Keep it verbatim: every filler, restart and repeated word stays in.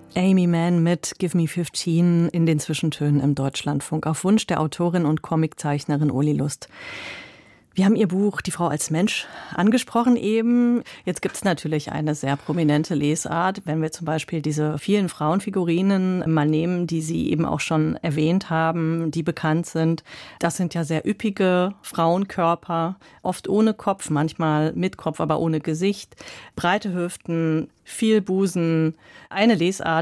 Aimee Mann mit Give Me fifteen in den Zwischentönen im Deutschlandfunk auf Wunsch der Autorin und Comiczeichnerin Uli Lust. Wir haben Ihr Buch Die Frau als Mensch angesprochen eben. Jetzt gibt es natürlich eine sehr prominente Lesart, wenn wir zum Beispiel diese vielen Frauenfigurinen mal nehmen, die Sie eben auch schon erwähnt haben, die bekannt sind. Das sind ja sehr üppige Frauenkörper, oft ohne Kopf, manchmal mit Kopf, aber ohne Gesicht. Breite Hüften, viel Busen, eine Lesart,